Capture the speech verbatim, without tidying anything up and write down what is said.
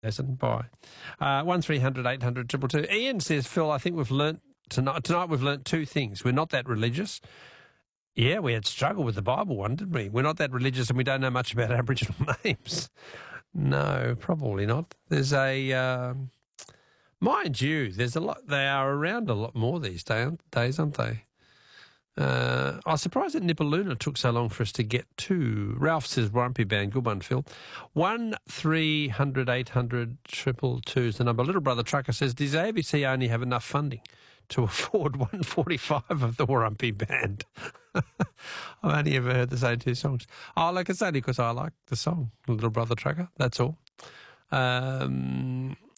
Lesson. Bye. Uh, one three hundred eight hundred two two two. Ian says, Phil, I think we've learnt tonight, tonight we've learnt two things. We're not that religious. Yeah, we had struggled with the Bible one, didn't we? We're not that religious and we don't know much about Aboriginal names. No, probably not. There's a, um, mind you, there's a lot, they are around a lot more these day, days, aren't they? Uh, I was surprised that Nipaluna took so long for us to get to. Ralph says, Warumpi Band, good one, Phil. one three hundred eight hundred two two two is the number. Little Brother Trucker says, does A B C only have enough funding to afford one forty-five of the Warumpi Band? I've only ever heard the same two songs. Oh, like it's only because I like the song, Little Brother Trucker, that's all. Um...